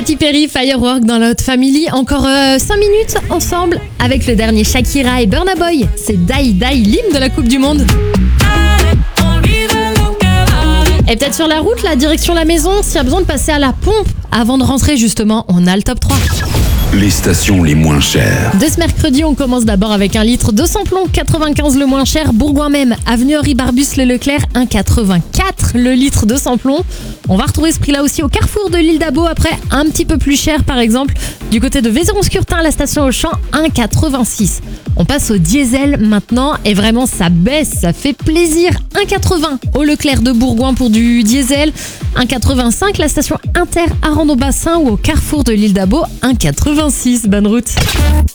Katy Perry, Firework dans la Hot Family. Encore 5 minutes ensemble avec le dernier Shakira et Burna Boy. C'est Die Die, l'hymne de la Coupe du Monde. Et peut-être sur la route, la direction la maison, s'il y a besoin de passer à la pompe avant de rentrer justement, on a le top 3. Les stations les moins chères. De ce mercredi, on commence d'abord avec un litre de samplon, 95 le moins cher, Bourgoin même, avenue Henri Barbus Le Leclerc, 1,84 le litre de samplon. On va retrouver ce prix-là aussi au carrefour de l'île d'Abo, après un petit peu plus cher par exemple, du côté de Vézeron-Scurtin, la station Auchan, 1,86. On passe au diesel maintenant et vraiment ça baisse, ça fait plaisir, 1,80 au Leclerc de Bourgoin pour du diesel, 1,85 la station Inter à Rando-Bassin ou au carrefour de l'île d'Abo, 1,86. Bonne route.